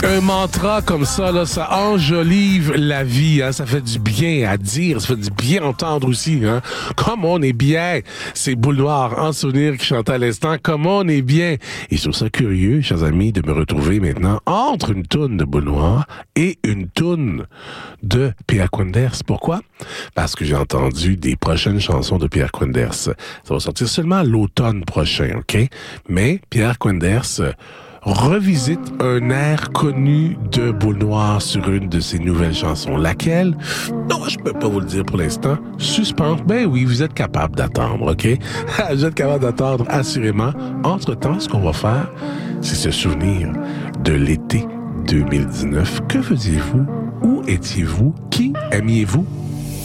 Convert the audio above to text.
Un mantra comme ça, là, ça enjolive la vie, hein? Ça fait du bien à dire, ça fait du bien à entendre aussi, hein? Comme on est bien! C'est Boule Noire en souvenir qui chantait à l'instant. Comme on est bien! Et je trouve ça curieux, chers amis, de me retrouver maintenant entre une toune de Boule Noire et une toune de Pierre Quenders. Pourquoi? Parce que j'ai entendu des prochaines chansons de Pierre Quenders. Ça va sortir seulement l'automne prochain, OK? Mais Pierre Quenders revisite un air connu de Boule Noire sur une de ses nouvelles chansons. Laquelle? Non, je peux pas vous le dire pour l'instant. Suspense. Ben oui, vous êtes capable d'attendre, OK? Vous êtes capable d'attendre, assurément. Entre-temps, ce qu'on va faire, c'est se souvenir de l'été 2019. Que faisiez-vous? Où étiez-vous? Qui aimiez-vous?